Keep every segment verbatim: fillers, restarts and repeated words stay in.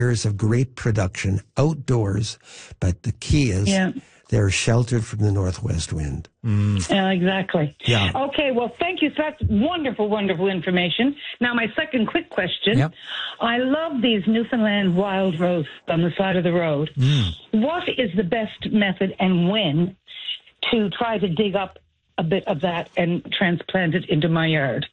years of grape production outdoors, but the key is yeah. they're sheltered from the northwest wind. Mm. Yeah, exactly. Yeah. Okay, well, thank you. So that's wonderful, wonderful information. Now, my second quick question. Yep. I love these Newfoundland wild roses on the side of the road. Mm. What is the best method and when to try to dig up a bit of that and transplant it into my yard?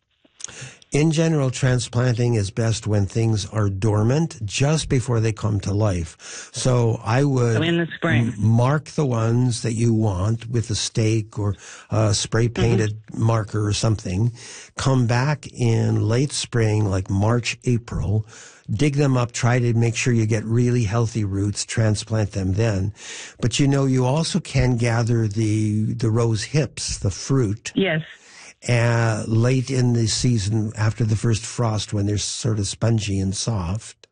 In general, transplanting is best when things are dormant just before they come to life. So I would So in the spring. m- mark the ones that you want with a stake or a spray painted mm-hmm. marker or something. Come back in late spring, like March, April. Dig them up, try to make sure you get really healthy roots, transplant them then. But you know, you also can gather the, the rose hips, the fruit. Yes. Uh, late in the season, after the first frost, when they're sort of spongy and soft,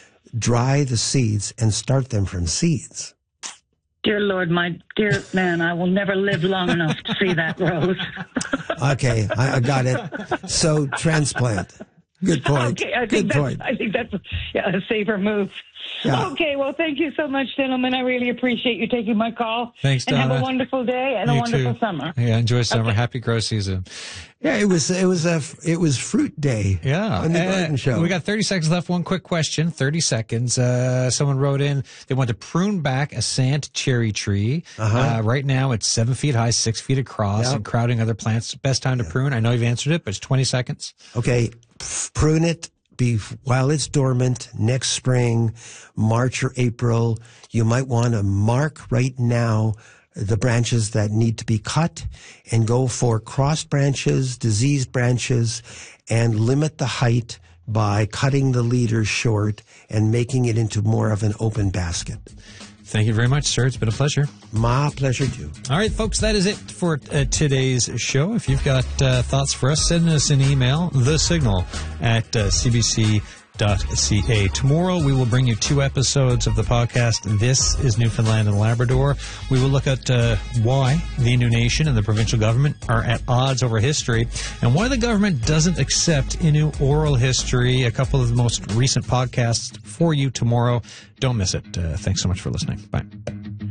dry the seeds and start them from seeds. Dear Lord, my dear man, I will never live long enough to see that rose. Okay, I, I got it. So transplant. Good point. Okay, I think Good that's, point. I think that's yeah, a safer move. Yeah. Okay, well, thank you so much, gentlemen. I really appreciate you taking my call. Thanks, and Donna. have a wonderful day and You a wonderful too. summer. Yeah, enjoy summer. Okay. Happy grow season. Yeah, it was it was a it was fruit day. Yeah, on the Uh, garden show. We got thirty seconds left. One quick question. Thirty seconds. Uh, someone wrote in. They want to prune back a sand cherry tree. Uh-huh. Uh, right now, it's seven feet high, six feet across, Yep. and crowding other plants. Best time to prune. I know you've answered it, but it's twenty seconds. Okay, f- prune it be while it's dormant next spring, March or April. You might want to mark right now the branches that need to be cut and go for crossed branches, diseased branches, and limit the height by cutting the leaders short and making it into more of an open basket. Thank you very much, sir. It's been a pleasure. My pleasure, too. All right, folks, that is it for uh, today's show. If you've got uh, thoughts for us, send us an email, the signal at uh, c b c dot c a. Tomorrow, we will bring you two episodes of the podcast. This is Newfoundland and Labrador. We will look at uh, why the Innu Nation and the provincial government are at odds over history and why the government doesn't accept Innu oral history. A couple of the most recent podcasts for you tomorrow. Don't miss it. Uh, thanks so much for listening. Bye.